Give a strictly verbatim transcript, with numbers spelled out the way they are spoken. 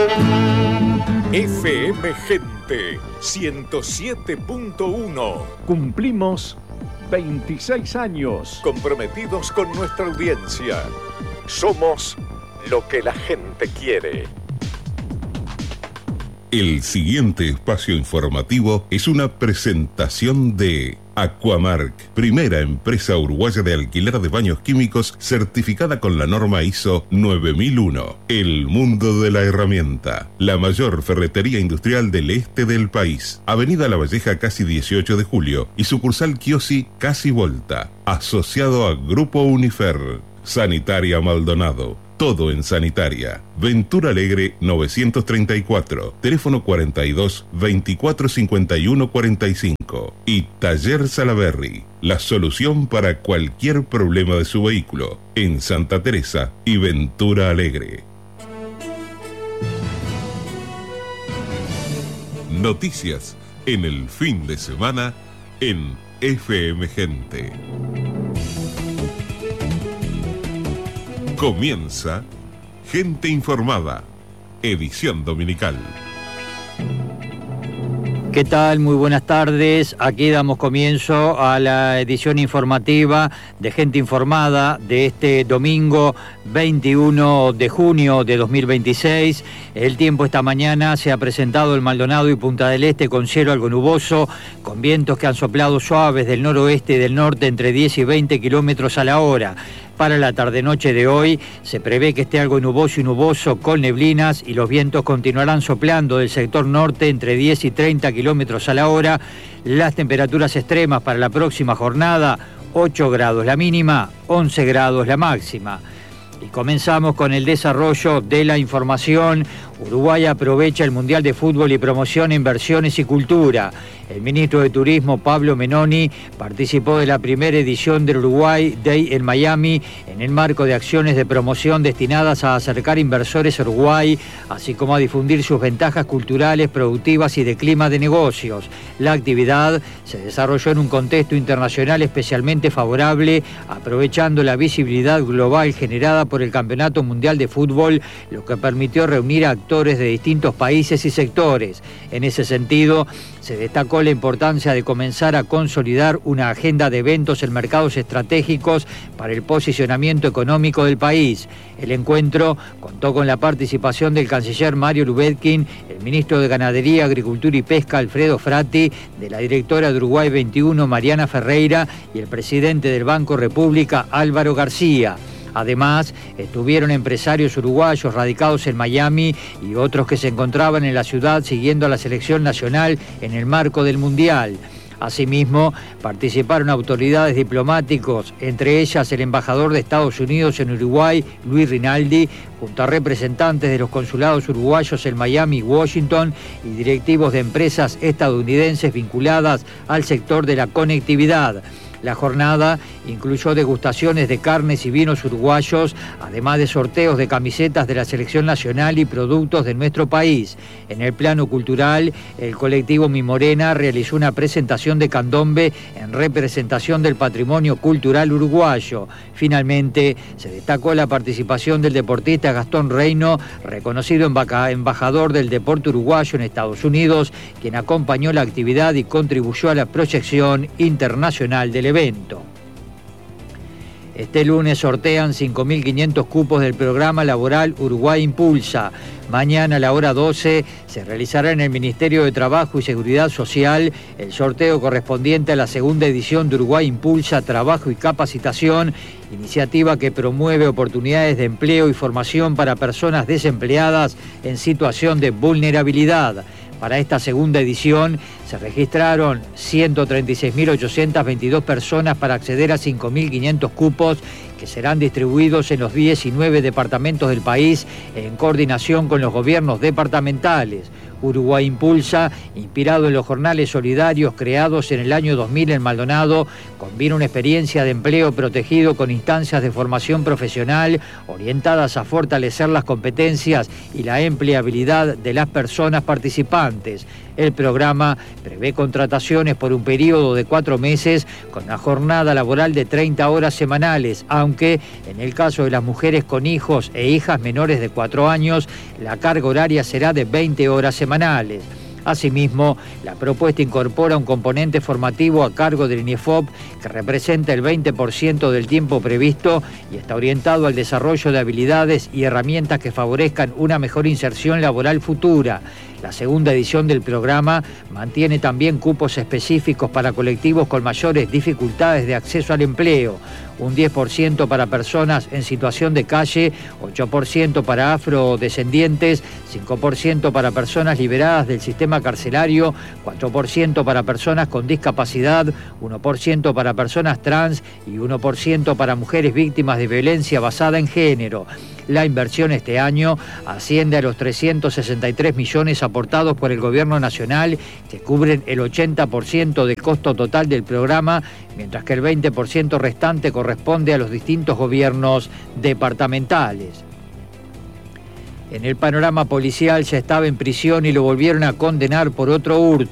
F M Gente ciento siete punto uno. Cumplimos veintiséis años. Comprometidos con nuestra audiencia. Somos lo que la gente quiere. El siguiente espacio informativo es una presentación de Aquamark, primera empresa uruguaya de alquiler de baños químicos certificada con la norma I S O nueve mil uno. El mundo de la herramienta, la mayor ferretería industrial del este del país. Avenida La Valleja, casi dieciocho de julio, y sucursal Kiosi, casi Volta. Asociado a Grupo Unifer. Sanitaria Maldonado. Todo en sanitaria. Ventura Alegre novecientos treinta y cuatro. Teléfono cuarenta y dos, veinticuatro cincuenta y uno cuarenta y cinco. Y Taller Salaberry. La solución para cualquier problema de su vehículo. En Santa Teresa y Ventura Alegre. Noticias en el fin de semana en F M Gente. Comienza Gente Informada, edición dominical. ¿Qué tal? Muy buenas tardes. Aquí damos comienzo a la edición informativa de Gente Informada de este domingo veintiuno de junio de dos mil veintiséis. El tiempo esta mañana se ha presentado en Maldonado y Punta del Este con cielo algo nuboso, con vientos que han soplado suaves del noroeste y del norte entre diez y veinte kilómetros a la hora. Para la tarde-noche de hoy se prevé que esté algo nuboso y nuboso con neblinas y los vientos continuarán soplando del sector norte entre diez y treinta kilómetros a la hora. Las temperaturas extremas para la próxima jornada, ocho grados la mínima, once grados la máxima. Y comenzamos con el desarrollo de la información. Uruguay aprovecha el Mundial de Fútbol y promociona inversiones y cultura. El ministro de Turismo, Pablo Menoni, participó de la primera edición del Uruguay Day en Miami en el marco de acciones de promoción destinadas a acercar inversores a Uruguay, así como a difundir sus ventajas culturales, productivas y de clima de negocios. La actividad se desarrolló en un contexto internacional especialmente favorable, aprovechando la visibilidad global generada por el Campeonato Mundial de Fútbol, lo que permitió reunir a actores de distintos países y sectores. En ese sentido, se destacó la importancia de comenzar a consolidar una agenda de eventos en mercados estratégicos para el posicionamiento económico del país. El encuentro contó con la participación del canciller Mario Lubetkin, el ministro de Ganadería, Agricultura y Pesca Alfredo Frati, de la directora de Uruguay veintiuno Mariana Ferreira y el presidente del Banco República Álvaro García. Además, estuvieron empresarios uruguayos radicados en Miami y otros que se encontraban en la ciudad siguiendo a la selección nacional en el marco del Mundial. Asimismo, participaron autoridades diplomáticos, entre ellas el embajador de Estados Unidos en Uruguay, Luis Rinaldi, junto a representantes de los consulados uruguayos en Miami y Washington y directivos de empresas estadounidenses vinculadas al sector de la conectividad. La jornada incluyó degustaciones de carnes y vinos uruguayos, además de sorteos de camisetas de la selección nacional y productos de nuestro país. En el plano cultural, el colectivo Mi Morena realizó una presentación de candombe en representación del patrimonio cultural uruguayo. Finalmente, se destacó la participación del deportista Gastón Reino, reconocido embajador del deporte uruguayo en Estados Unidos, quien acompañó la actividad y contribuyó a la proyección internacional del evento. Este lunes sortean cinco mil quinientos cupos del programa laboral Uruguay Impulsa. Mañana a la hora doce se realizará en el Ministerio de Trabajo y Seguridad Social el sorteo correspondiente a la segunda edición de Uruguay Impulsa Trabajo y Capacitación, iniciativa que promueve oportunidades de empleo y formación para personas desempleadas en situación de vulnerabilidad. Para esta segunda edición se registraron ciento treinta y seis mil ochocientas veintidós personas para acceder a cinco mil quinientos cupos que serán distribuidos en los diecinueve departamentos del país en coordinación con los gobiernos departamentales. Uruguay Impulsa, inspirado en los jornales solidarios creados en el año dos mil en Maldonado, combina una experiencia de empleo protegido con instancias de formación profesional orientadas a fortalecer las competencias y la empleabilidad de las personas participantes. El programa prevé contrataciones por un periodo de cuatro meses con una jornada laboral de treinta horas semanales, aunque aunque en el caso de las mujeres con hijos e hijas menores de cuatro años, la carga horaria será de veinte horas semanales. Asimismo, la propuesta incorpora un componente formativo a cargo del INEFOP que representa el veinte por ciento del tiempo previsto y está orientado al desarrollo de habilidades y herramientas que favorezcan una mejor inserción laboral futura. La segunda edición del programa mantiene también cupos específicos para colectivos con mayores dificultades de acceso al empleo, un diez por ciento para personas en situación de calle, ocho por ciento para afrodescendientes, cinco por ciento para personas liberadas del sistema carcelario, cuatro por ciento para personas con discapacidad, uno por ciento para personas trans y uno por ciento para mujeres víctimas de violencia basada en género. La inversión este año asciende a los trescientos sesenta y tres millones aportados por el Gobierno Nacional, que cubren el ochenta por ciento del costo total del programa, mientras que el veinte por ciento restante corresponde a los distintos gobiernos departamentales. En el panorama policial, ya estaba en prisión y lo volvieron a condenar por otro hurto.